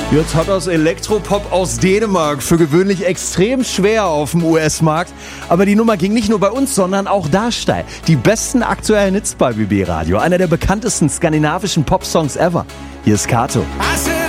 Jetzt hat das Elektropop aus Dänemark für gewöhnlich extrem schwer auf dem US-Markt. Aber die Nummer ging nicht nur bei uns, sondern auch da steil. Die besten aktuellen Hits bei BB Radio. Einer der bekanntesten skandinavischen Popsongs ever. Hier ist Kato.